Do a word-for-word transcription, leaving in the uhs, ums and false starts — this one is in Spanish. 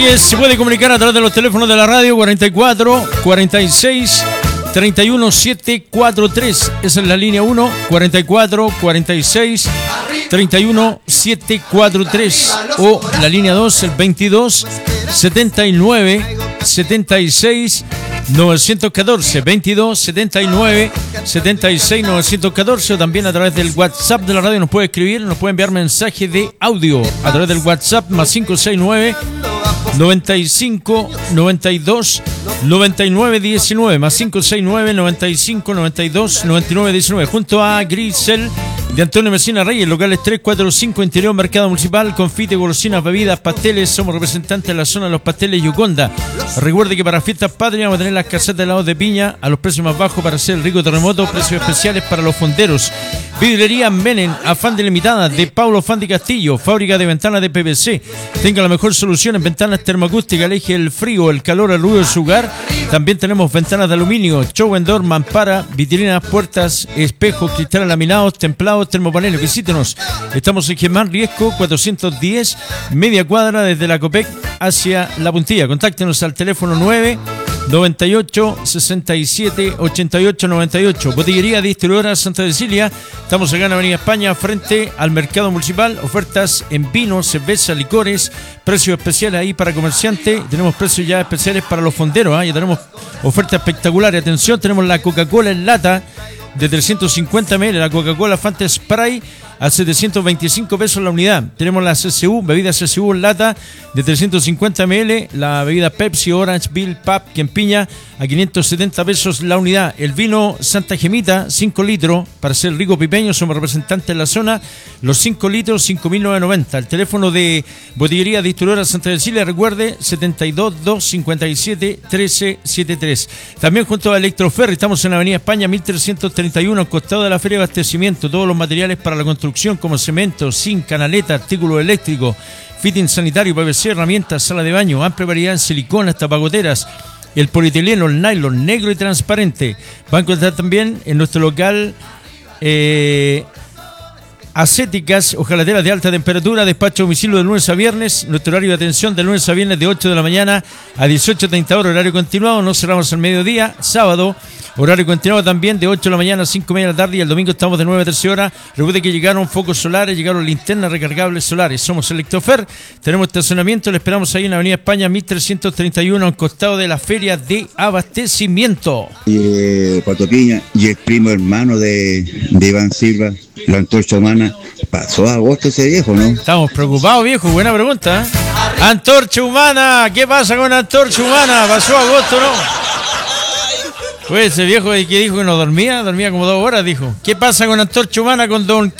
Se puede comunicar a través de los teléfonos de la radio cuarenta y cuatro, cuarenta y seis, treinta y uno, setecientos cuarenta y tres. Esa es la línea uno, cuarenta y cuatro, cuarenta y seis, treinta y uno, setecientos cuarenta y tres. O la línea dos, el veintidós, setenta y nueve, setenta y seis, novecientos catorce, veintidós, setenta y nueve, setenta y seis, novecientos catorce. O también a través del WhatsApp de la radio nos puede escribir, nos puede enviar mensaje de audio a través del WhatsApp más cinco seis nueve, noventa y cinco, noventa y dos, noventa y nueve, diecinueve, más cinco seis nueve, noventa y cinco, noventa y dos, noventa y nueve, diecinueve, junto a Grisel de Antonio Messina Reyes, locales tres cuatro cinco, Interior Mercado Municipal, confite, golosinas, bebidas, pasteles. Somos representantes de la zona de los pasteles Yoconda. Recuerde que para fiestas patrias vamos a tener las casetas de helados de piña a los precios más bajos para hacer el rico terremoto, precios especiales para los fonderos. Vidriería Menem, afán de limitada de Paulo Fandi Castillo, fábrica de ventanas de P V C. Tenga la mejor solución en ventanas termoacústicas, aleje el frío, el calor, el ruido de su hogar. También tenemos ventanas de aluminio, show vendor, mampara, vitrinas, puertas, espejos, cristales laminados, templados, termopaneles. Visítenos. Estamos en Germán Riesco cuatrocientos diez, media cuadra desde la Copec hacia La Puntilla. Contáctenos al teléfono nueve, noventa y ocho, sesenta y siete, ochenta y ocho, noventa y ocho. Botillería Distribuidora Santa Cecilia. Estamos acá en Avenida España, frente al Mercado Municipal. Ofertas en vino, cerveza, licores, precios especiales ahí para comerciantes. Tenemos precios ya especiales para los fonderos, ¿eh? Ya tenemos ofertas espectaculares. Atención, tenemos la Coca-Cola en lata de trescientos cincuenta mililitros, la Coca-Cola Fanta Spray a setecientos veinticinco pesos la unidad. Tenemos la C C U, bebida C C U en lata de trescientos cincuenta mililitros, la bebida Pepsi, Orange, Bill, Pap, Quempiña a quinientos setenta pesos la unidad. El vino Santa Gemita, cinco litros, para ser rico pipeño, somos representantes en la zona. Los cinco litros, cinco mil novecientos noventa. El teléfono de Botillería Distribuidora Santa Cecilia, recuerde, setenta y dos, doscientos cincuenta y siete, trece setenta y tres. También junto a Electroferry, estamos en la Avenida España mil trescientos treinta y uno, al costado de la Feria de Abastecimiento. Todos los materiales para la construcción como cemento, zinc, canaleta, artículos eléctricos, fitting sanitario, P V C, herramientas, sala de baño, amplia variedad en silicona, tapagoteras, el polietileno, el nylon, negro y transparente. Va a encontrar también en nuestro local eh, acéticas, hojalateras de alta temperatura, despacho a domicilio de lunes a viernes. Nuestro horario de atención de lunes a viernes de ocho de la mañana a dieciocho treinta horas, horario continuado, no cerramos al mediodía. Sábado, horario continuado también de ocho de la mañana a cinco y media de la tarde, y el domingo estamos de nueve a trece horas. Recuerde que llegaron focos solares, llegaron linternas recargables solares. Somos Electrofer, tenemos estacionamiento, le esperamos ahí en la Avenida España mil trescientos treinta y uno, al costado de la Feria de Abastecimiento. Y eh, Pato Piña y el primo hermano de, de Iván Silva, la antorcha humana, pasó a agosto ese viejo, ¿no? Estamos preocupados, viejo, buena pregunta, ¿eh? Antorcha humana, ¿qué pasa con Antorcha humana? ¿Pasó a agosto, no? Pues ese viejo que dijo que no dormía, dormía como dos horas, dijo. ¿Qué pasa con Antorcha humana con don